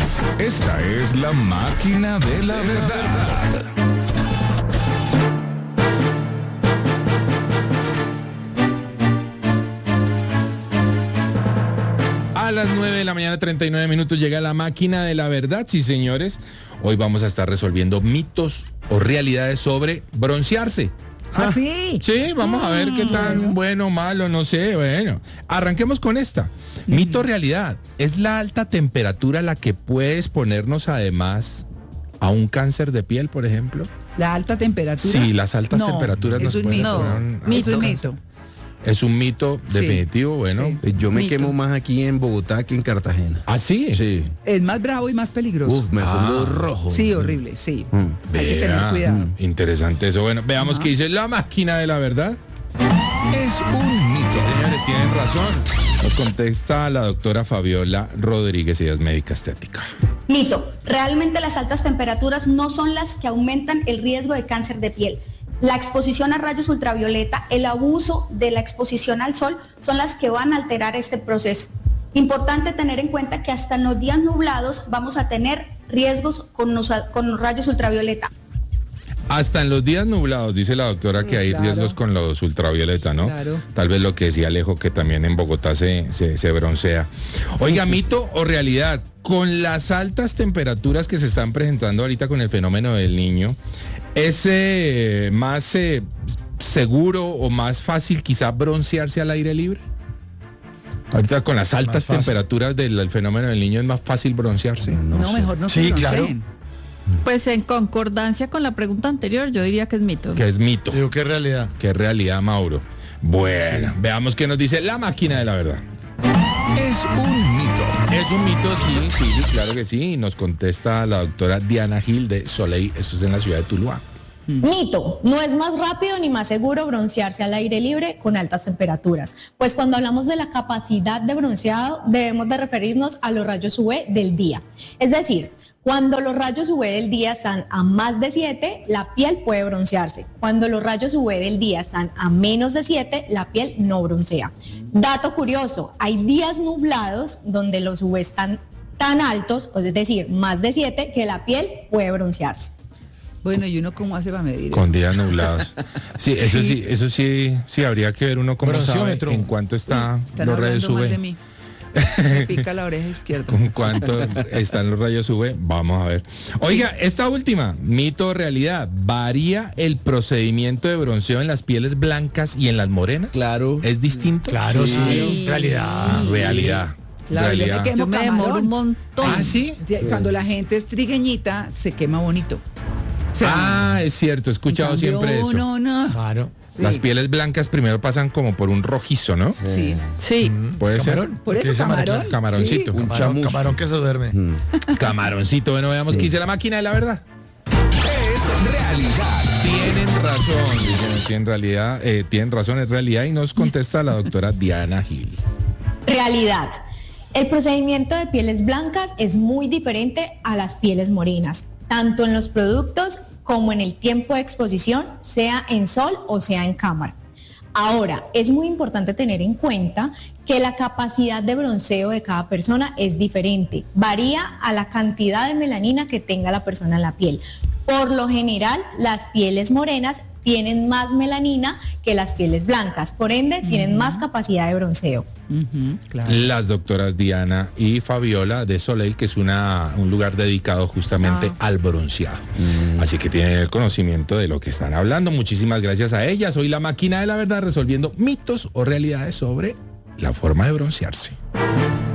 Hits. Esta es la máquina de la verdad. A las 9 de la mañana, 39 minutos, llega la máquina de la verdad, sí señores. Hoy vamos a estar resolviendo mitos o realidades sobre broncearse. ¿Ah, sí? Sí, vamos a ver qué tan bueno o malo, no sé, bueno. Arranquemos con esta. Mito o realidad. ¿Es la alta temperatura la que puede exponernos además a un cáncer de piel, por ejemplo? ¿La alta temperatura? Sí, las altas temperaturas nos es un pueden mito. exponer a un Es un cáncer. mito. Es un mito Sí. definitivo, bueno. Sí. Yo me Mito. quemo más aquí en Bogotá que en Cartagena. ¿Ah, sí? Sí. Es más bravo y más peligroso. Uf, me pongo rojo. Sí, horrible, sí. Mm. Hay que tener Vea, cuidado. interesante eso. Bueno, veamos Ajá. qué dice la máquina de la verdad. Es un mito. Señores, tienen razón. Nos contesta la doctora Fabiola Rodríguez, ella es médica estética. Mito, realmente las altas temperaturas no son las que aumentan el riesgo de cáncer de piel. La exposición a rayos ultravioleta, el abuso de la exposición al sol son las que van a alterar este proceso. Importante tener en cuenta que hasta en los días nublados vamos a tener riesgos con los rayos ultravioleta. Hasta en los días nublados, dice la doctora, que hay Claro. riesgos con los ultravioleta, ¿no? Claro. Tal vez lo que decía Alejo, que también en Bogotá se broncea. Oiga, mito o realidad, con las altas temperaturas que se están presentando ahorita con el fenómeno del Niño, ¿es más seguro o más fácil quizá broncearse al aire libre? Ahorita con las altas temperaturas del fenómeno del Niño es más fácil broncearse. No, sé. mejor no se Sí, claro. bronceen. Pues en concordancia con la pregunta anterior, yo diría que es mito. Que es mito. Digo, ¿qué realidad? Qué realidad, Mauro. Bueno, veamos qué nos dice la máquina de la verdad. Es un mito. Es un mito, sí, claro que sí. Y nos contesta la doctora Diana Gil de Soleil, esto es en la ciudad de Tuluá. Mito, no es más rápido ni más seguro broncearse al aire libre con altas temperaturas. Pues cuando hablamos de la capacidad de bronceado, debemos de referirnos a los rayos UV del día. Es decir, cuando los rayos UV del día están a más de 7, la piel puede broncearse. Cuando los rayos UV del día están a menos de 7, la piel no broncea. Dato curioso, hay días nublados donde los UV están tan altos, es decir, más de 7, que la piel puede broncearse. Bueno, ¿y uno cómo hace para medir? Con días nublados. Sí, eso sí, habría que ver uno cómo sabe Bronciómetro. en cuánto está Están los rayos hablando mal de UV. mí. Me pica la oreja izquierda. ¿Con cuánto están los rayos UV? Vamos a ver. Oiga, esta última, mito o realidad, ¿varía el procedimiento de bronceo en las pieles blancas y en las morenas? Claro. ¿Es distinto? Claro, sí. Sí. Realidad. Realidad. Claro, yo me Realidad. quemo Yo me demoro camarón. un montón. ¿Ah, sí? Cuando la gente es trigueñita, se quema bonito. O sea, Es cierto, he escuchado en cambio, siempre eso. No. Claro. Sí. Las pieles blancas primero pasan como por un rojizo, ¿no? Sí. Sí. Puede Camarón. Por eso ¿Qué se llama? camarón. Camaroncito. Sí. Un Camarón, chamusco. camarón que se duerme. Camaroncito. Bueno, veamos qué dice la máquina de la verdad. Es realidad. Tienen razón, es realidad. Y nos contesta la doctora Diana Gil. Realidad. El procedimiento de pieles blancas es muy diferente a las pieles morenas, tanto en los productos como en el tiempo de exposición, sea en sol o sea en cámara. Ahora, es muy importante tener en cuenta que la capacidad de bronceo de cada persona es diferente, varía a la cantidad de melanina que tenga la persona en la piel. Por lo general, las pieles morenas tienen más melanina que las pieles blancas, por ende tienen más capacidad de bronceo. Claro. Las doctoras Diana y Fabiola de Soleil, que es un lugar dedicado justamente al bronceado. Así que tienen el conocimiento de lo que están hablando. Muchísimas gracias a ellas. Hoy la máquina de la verdad resolviendo mitos o realidades sobre la forma de broncearse.